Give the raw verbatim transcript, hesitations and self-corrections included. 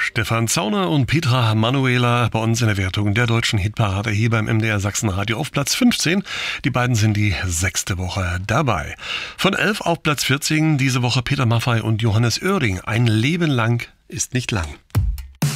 Stefan Zauner und Petra Manuela bei uns in der Wertung der deutschen Hitparade hier beim M D R Sachsen-Radio auf Platz fünfzehn. Die beiden sind die sechste Woche dabei. Von elf auf Platz vierzehn diese Woche Peter Maffay und Johannes Oerding. Ein Leben lang ist nicht lang.